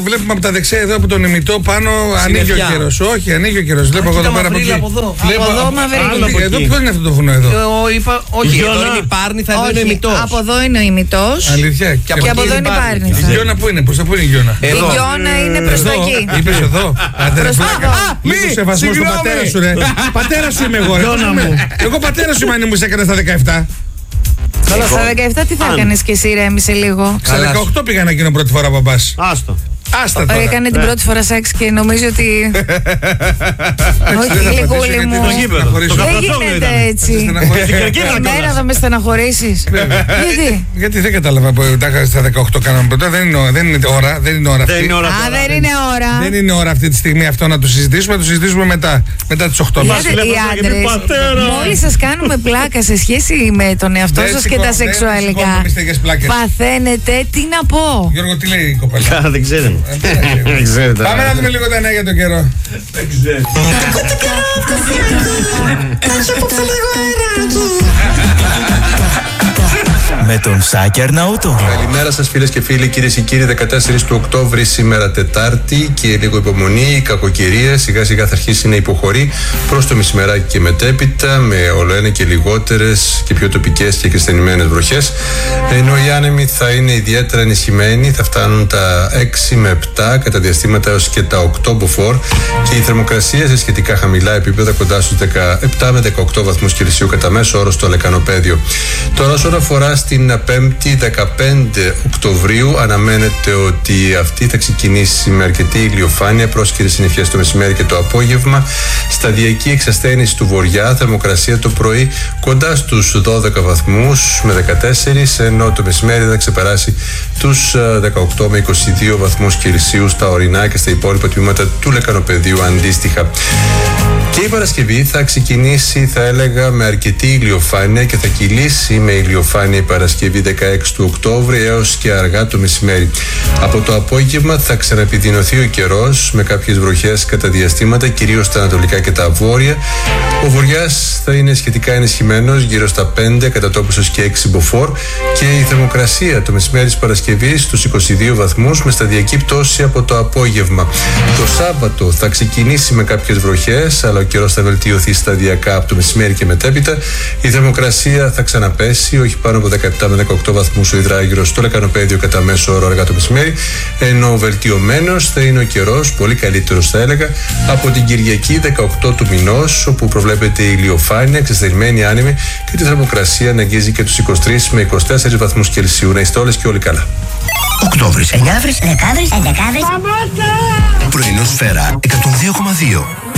Βλέπουμε από τα δεξιά εδώ από τον ημιτό πάνω ανοίγει ο καιρός. Όχι, ανοίγει ο καιρός. Βλέπω εγώ εδώ πέρα από εκεί. Από εδώ μαυρίλα. Εδώ ποιο είναι αυτό το βουνό εδώ? Όχι, εδώ είναι η Πάρνηθα, εδώ είναι ο ημιτός. Από εδώ είναι ο ημιτός. Αλήθεια. Και από εδώ είναι η Πάρνηθα. Η Γιώνα πού είναι, προς τα πού είναι η Γιώνα? Η Γιώνα είναι προς τα εκεί. Είπες εδώ. Λίγο σεβασμό στον πατέρα σου, ρε. Πατέρα σου είμαι εγώ, ρε. Εγώ πατέρα σου είμαι αν ήμουν έκανε στα 17. Στα 17 τι θα έκανες και εσύ, ρέμισε λίγο? Στα 18 πήγα να γίνω πρώτη φορά μπαμπάς. Άστο. Άστα τώρα. Έκανε την πρώτη φορά σεξ και νομίζω ότι. Όχι, γλυκούλη μου. Δεν γίνεται έτσι. Εμένα θα με στεναχωρήσεις. Γιατί? Γιατί δεν κατάλαβα που στα 18 κάναμε πρώτα. Δεν είναι ώρα. Δεν είναι ώρα αυτή. Δεν είναι ώρα. Δεν είναι ώρα αυτή τη στιγμή αυτό να το συζητήσουμε. Να το συζητήσουμε μετά τις 8. Οι άντρες, μόλις σας κάνουμε πλάκα σε σχέση με τον εαυτό σας και τα σεξουαλικά, παθαίνετε, τι να πω. Γιώργο, τι λέει η κοπέλα? Δεν ξέρω. Πάμε να δούμε λίγο τα νέα για τον καιρό. Δεν ξέρω. Με τον Σάκη Αρναούτο. Καλημέρα σας φίλες και φίλοι, κυρίες και κύριοι. 14 του Οκτώβρη σήμερα Τετάρτη και λίγο υπομονή. Η κακοκαιρία σιγά σιγά θα αρχίσει να υποχωρεί προς το μεσημεράκι και μετέπειτα, με ολοένα και λιγότερες και πιο τοπικές και κρυσταλλημένες βροχές. Ενώ οι άνεμοι θα είναι ιδιαίτερα ενισχυμένοι, θα φτάνουν τα 6 με 7 κατά διαστήματα έως και τα 8 μποφόρ και η θερμοκρασία σε σχετικά χαμηλά επίπεδα κοντά στους 17 με 18 βαθμούς Κελσίου κατά μέσο όρο στο λεκανοπέδιο. Τώρα, όσον αφορά στην 5η 15 Οκτωβρίου, αναμένεται ότι αυτή θα ξεκινήσει με αρκετή ηλιοφάνεια, πρόσκαιρες συννεφιές το μεσημέρι και το απόγευμα, σταδιακή εξασθένηση του βορειά, θερμοκρασία το πρωί κοντά στους 12 βαθμούς με 14, ενώ το μεσημέρι θα ξεπεράσει τους 18 με 22 βαθμούς Κελσίου στα ορεινά και στα υπόλοιπα τμήματα του λεκανοπεδίου αντίστοιχα. Και η Παρασκευή θα ξεκινήσει, θα έλεγα, με αρκετή ηλιοφάνεια και θα κυλήσει με ηλιοφάνεια η Παρασκευή 16 του Οκτώβρη έως και αργά το μεσημέρι. Από το απόγευμα θα ξαναεπιδεινωθεί ο καιρός με κάποιες βροχές κατά διαστήματα, κυρίως στα ανατολικά και τα βόρεια. Ο βοριάς θα είναι σχετικά ενισχυμένος, γύρω στα 5, κατά τόπους έως και 6 μποφόρ, και η θερμοκρασία το μεσημέρι της Παρασκευής στους 22 βαθμούς με σταδιακή πτώση από το απόγευμα. Το Σάββατο θα ξεκινήσει με κάποιες βροχές, αλλά ο καιρός θα βελτιωθεί σταδιακά από το μεσημέρι και μετέπειτα. Η θερμοκρασία θα ξαναπέσει, όχι πάνω από 17 με 18 βαθμούς ο υδράγυρος στο λεκανοπέδιο κατά μέσο όρο αργά το μεσημέρι, ενώ βελτιωμένος θα είναι ο καιρός, πολύ καλύτερος θα έλεγα, από την Κυριακή 18 του μηνός, όπου προβλέπεται η ηλιοφάνεια, εξασθενημένη άνεμη και τη θερμοκρασία να αγγίζει και τους 23 με 24 βαθμούς Κελσίου. Να είστε όλες και όλοι καλά. Οκτώβρης, Εννιάβρης, Δεκάβρης, Εντεκάβρης. πρωινό σφαίρα 102,2.